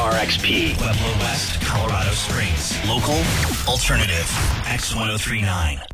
KRXP. Pueblo West, Colorado Springs. Local, alternative, X1039.